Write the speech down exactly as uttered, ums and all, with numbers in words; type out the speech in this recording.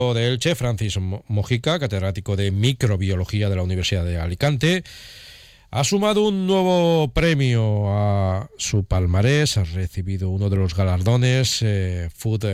de Elche, Francis Mojica, catedrático de microbiología de la Universidad de Alicante, ha sumado un nuevo premio a su palmarés, ha recibido uno de los galardones eh, Food